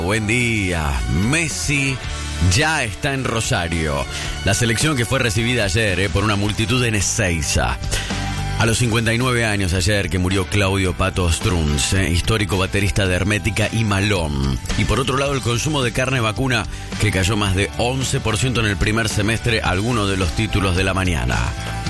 Buen día. Messi ya está en Rosario. La selección que fue recibida ayer por una multitud en Ezeiza. A los 59 años ayer que murió Claudio Pato Strunz, histórico baterista de Hermética y Malón. Y por otro lado el consumo de carne vacuna que cayó más de 11% en el primer semestre, algunos de los títulos de la mañana.